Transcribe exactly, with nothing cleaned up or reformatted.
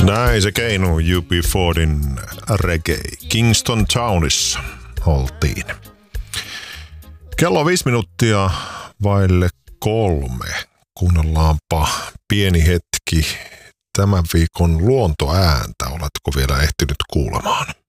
Näin se keinuu U B neljäkymmentäin reggae. Kingston Townissa oltiin. Kello on viisi minuuttia vaille kolme. Kuunnellaanpa pieni hetki tämän viikon luontoääntä. Oletko vielä ehtinyt kuulemaan?